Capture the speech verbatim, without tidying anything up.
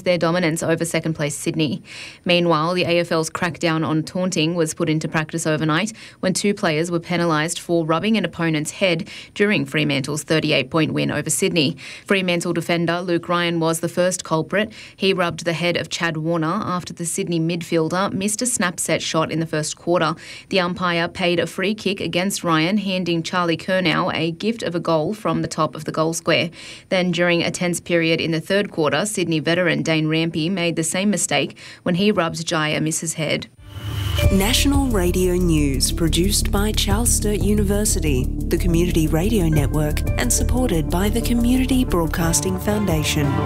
their dominance over second-place Sydney. Meanwhile, the A F L's crackdown on taunting was put into practice overnight when two players were penalised for rubbing an opponent's head during Fremantle's thirty-eight point win over Sydney. Fremantle defender Luke Ryan was the first culprit. He rubbed the head of Chad Warner after the Sydney midfielder missed a snap-set shot in the first quarter. The umpire paid a free kick against Ryan, handing Charlie Curnow a gift of a goal from the top of the goal square. Then, during a tense period in the third quarter, Sydney veteran Dane Rampy made the same mistake when he rubbed Jai Amissa's head. National Radio News, produced by Charles Sturt University, the Community Radio Network, and supported by the Community Broadcasting Foundation.